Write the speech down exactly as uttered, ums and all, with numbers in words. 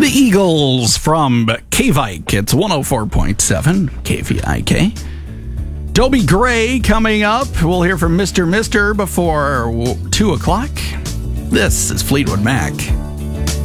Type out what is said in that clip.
The Eagles from K-Vike. It's one oh four point seven K V I K. Dobie Gray coming up. We'll hear from Mister Mister before two o'clock. This is Fleetwood Mac.